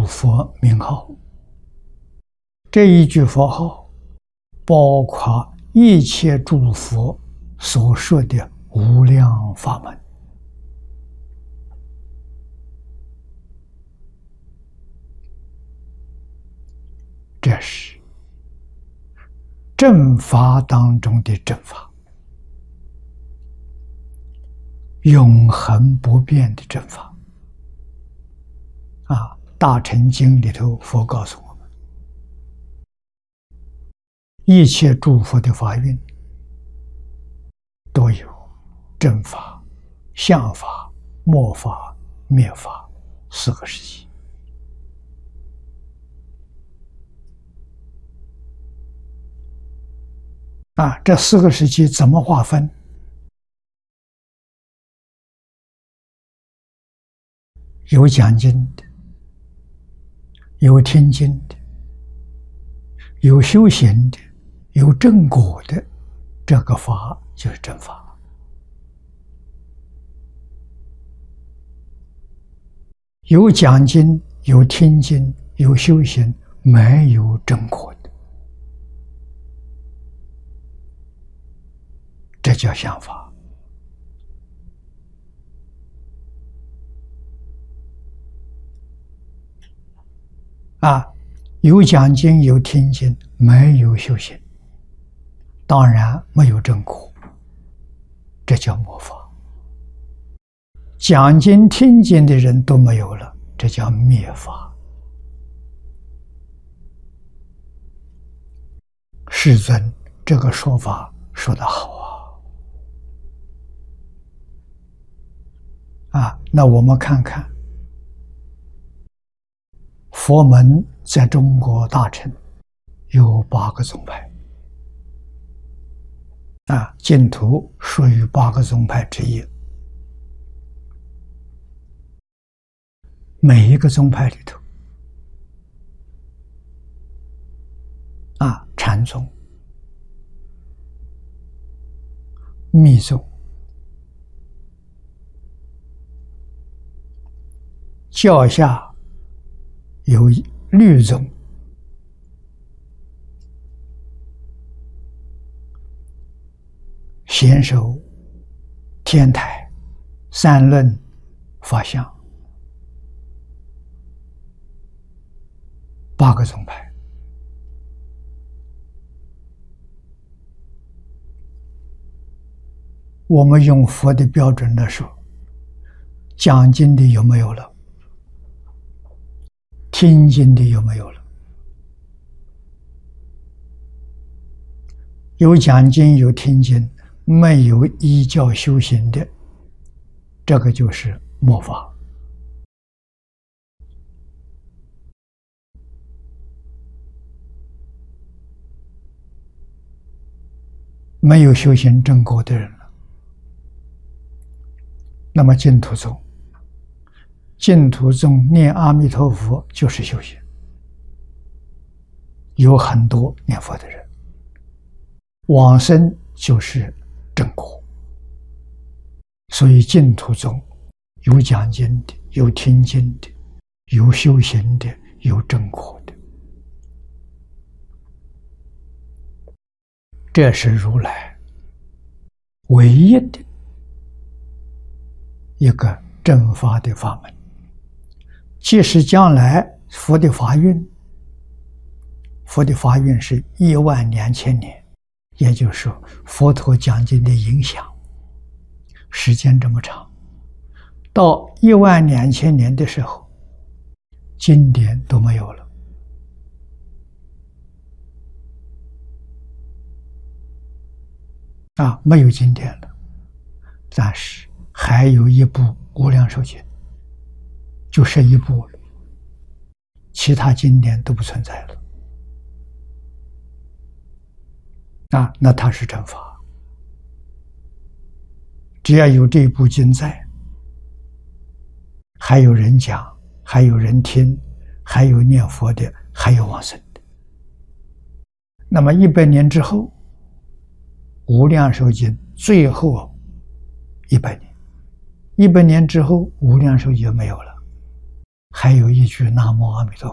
佛名号。这一句佛号包括一切诸佛所说的无量法门。这是正法当中的正法，永恒不变的正法。大乘经里头佛告诉我们，一切诸佛的法运都有正法、相法、末法、灭法四个时期。这四个时期怎么划分？有讲经的，有听经的，有修行的，有正果的，这个法就是正法。有讲经，有听经，有修行，没有正果的，这叫相法。有讲经，有听经，没有修行，当然没有正果，这叫末法。讲经听经的人都没有了，这叫灭法。世尊这个说法说得好那我们看看佛门在中国大乘有8个宗派，净土属于8个宗派之一。每一个宗派里头，禅宗、密宗、教下有律宗、显首、天台、三论、法相，8个宗派。我们用佛的标准来说，讲经的有没有了？听经的有没有了？有讲经有听经，没有依教修行的，这个就是末法。没有修行正果的人了。那么净土宗，净土宗念阿弥陀佛就是修行，有很多念佛的人，往生就是正果。所以净土宗有讲经的，有听经的，有修行的，有正果的。这是如来唯一的一个正法的法门。即使将来佛的法运是12000年，也就是说佛陀讲经的影响时间这么长，到12000年的时候，经典都没有了，没有经典了，但是还有一部《无量寿经》，就剩一部了，其他经典都不存在了。那它是正法，只要有这部经在，还有人讲，还有人听，还有念佛的，还有往生的。那么100年之后，无量寿经最后100年，100年之后无量寿经没有了， 还有一句南无阿弥陀